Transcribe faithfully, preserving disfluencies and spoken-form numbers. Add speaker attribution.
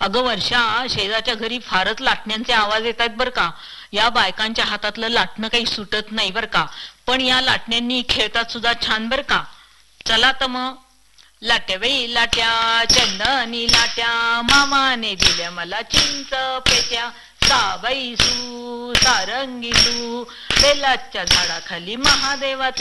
Speaker 1: अगं वर्षा, शेजारच्या घरी फारच लाटण्यांचे आवाज येत आहेत बर का. या बायकांच्या हातातलं लाटणं काही सुटत नाही बर का, पण या लाटण्यांनी खेळतात सुद्धा छान बर का. चला तर मग. लाट्या बाई लाट्या, चंदनी लाट्या, मामाने दिल्या मला चिंच पेट्या. साबाई सू सारंगी तू, बेलाच्या झाडाखाली महादेवा